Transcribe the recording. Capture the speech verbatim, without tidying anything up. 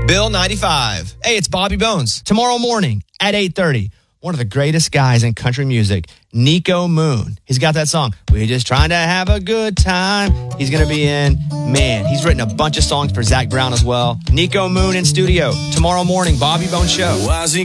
Bill ninety-five. Hey, it's Bobby Bones. Tomorrow morning at eight thirty, one of the greatest guys in country music, Nico Moon. He's got that song, We're Just Trying to Have a Good Time. He's going to be in. Man, he's written a bunch of songs for Zach Brown as well. Nico Moon in studio. Tomorrow morning, Bobby Bones Show.